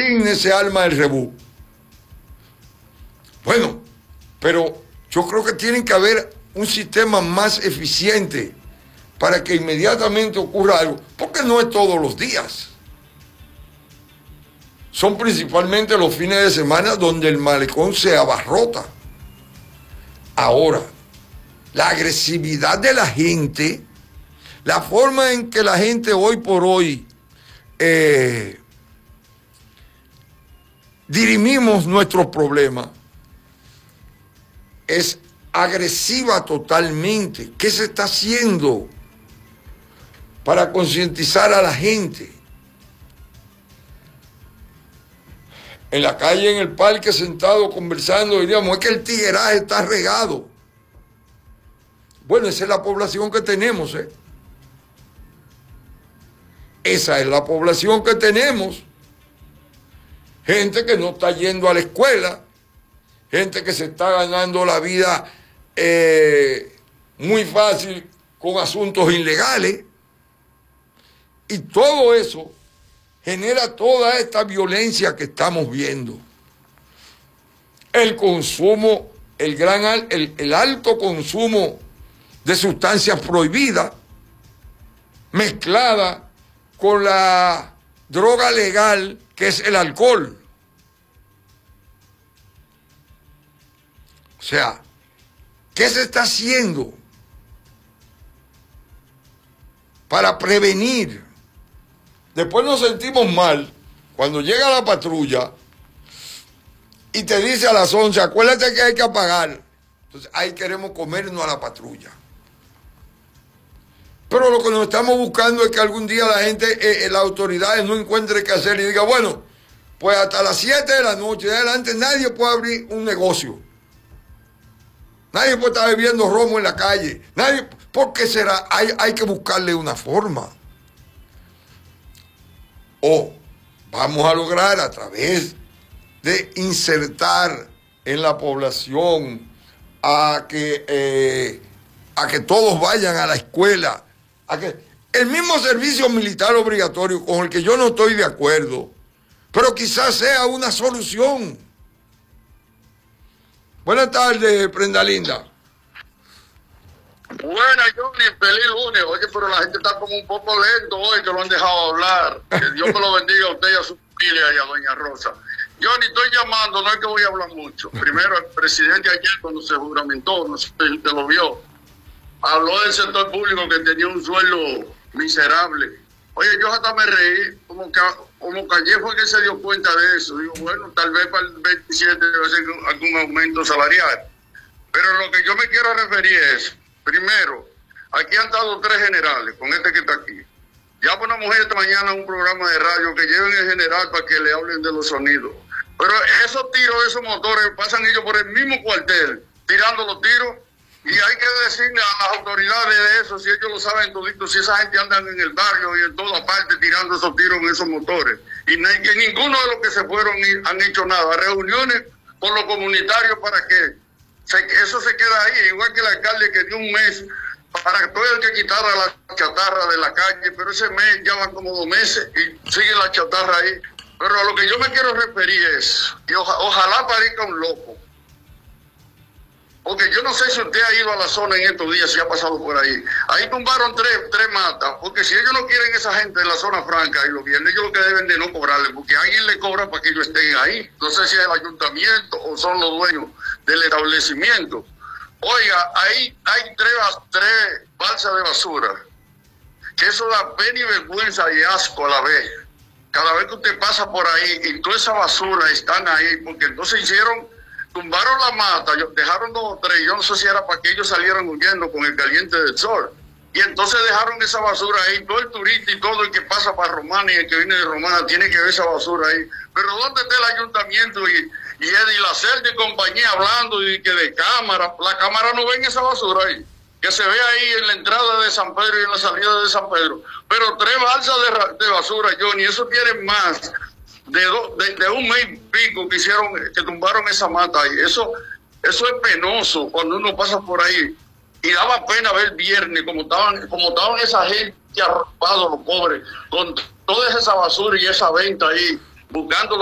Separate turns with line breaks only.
Lin se arma el rebú. Bueno, pero yo creo que tiene que haber un sistema más eficiente para que inmediatamente ocurra algo, porque no es todos los días. Son principalmente los fines de semana donde el malecón se abarrota. Ahora, la agresividad de la gente, la forma en que la gente hoy por hoy dirimimos nuestros problemas, es agresiva totalmente. ¿Qué se está haciendo para concientizar a la gente? En la calle, en el parque, sentado, conversando, diríamos, es que el tigueraje está regado. Bueno, esa es la población que tenemos, ¿eh? Esa es la población que tenemos. Gente que no está yendo a la escuela, gente que se está ganando la vida muy fácil con asuntos ilegales. Y todo eso genera toda esta violencia que estamos viendo. El consumo, el alto consumo de sustancias prohibidas, mezclada con la droga legal que es el alcohol. O sea, ¿qué se está haciendo para prevenir? Después nos sentimos mal cuando llega la patrulla y te dice a las 11, acuérdate que hay que apagar. Entonces ahí queremos comernos a la patrulla. Pero lo que nos estamos buscando es que algún día la gente, las autoridades no encuentren qué hacer y diga, bueno, pues hasta las 7 de la noche de adelante nadie puede abrir un negocio. Nadie puede estar bebiendo romo en la calle. Nadie, ¿por qué será? Hay que buscarle una forma. O vamos a lograr a través de insertar en la población a que todos vayan a la escuela, a que el mismo servicio militar obligatorio con el que yo no estoy de acuerdo, pero quizás sea una solución. Buenas tardes, Prenda Linda.
Buenas, Johnny, feliz lunes. Oye, pero la gente está como un poco lento hoy, que lo han dejado hablar. Que Dios me lo bendiga a usted y a su familia y a doña Rosa. Johnny, estoy llamando, no es que voy a hablar mucho. Primero, el presidente ayer, cuando se juramentó, no sé si usted lo vio, habló del sector público que tenía un sueldo miserable. Oye, yo hasta me reí, como que ayer fue que se dio cuenta de eso. Digo, bueno, tal vez para el 27 debe ser algún aumento salarial. Pero lo que yo me quiero referir es, primero, aquí han estado 3 generales, con este que está aquí. Ya por una mujer esta mañana un programa de radio que lleven el general para que le hablen de los sonidos. Pero esos tiros de esos motores pasan ellos por el mismo cuartel, tirando los tiros. Y hay que decirle a las autoridades de eso, si ellos lo saben todito, si esa gente anda en el barrio y en toda parte tirando esos tiros en esos motores. Y que ninguno de los que se fueron han hecho nada. Reuniones con los comunitarios para que eso se queda ahí, igual que el alcalde que dio un mes para todo el que quitara la chatarra de la calle, pero ese mes ya van como 2 meses y sigue la chatarra ahí. Pero a lo que yo me quiero referir es, y ojalá parezca un loco, porque yo no sé si usted ha ido a la zona en estos días, si ha pasado por ahí. Ahí tumbaron tres matas, porque si ellos no quieren esa gente en la zona franca y los viernes, ellos lo que deben de no cobrarle, porque alguien le cobra para que ellos estén ahí. No sé si es el ayuntamiento o son los dueños del establecimiento. Oiga, ahí hay tres balsas de basura, que eso da pena y vergüenza y asco a la vez. Cada vez que usted pasa por ahí y toda esa basura están ahí, porque entonces tumbaron la mata, dejaron 2 o 3, yo no sé si era para que ellos salieran huyendo con el caliente del sol. Y entonces dejaron esa basura ahí, todo el turista y todo el que pasa para Romana y el que viene de Romana tiene que ver esa basura ahí. Pero ¿dónde está el ayuntamiento y Eddie Lacerda y compañía hablando y que de cámara? La cámara no ven esa basura ahí, que se ve ahí en la entrada de San Pedro y en la salida de San Pedro. Pero 3 balsas de basura, Johnny, eso tiene más de 1 mes y pico que tumbaron esa mata ahí. Eso es penoso cuando uno pasa por ahí. Y daba pena ver viernes como estaban esa gente arropados, los pobres, con toda esa basura y esa venta ahí, buscando